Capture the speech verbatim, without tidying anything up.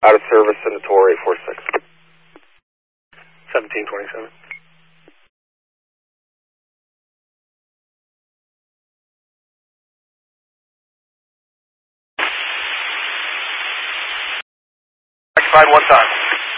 Out of service in the Tor eight four six. seventeen twenty-seven. Occupied one time.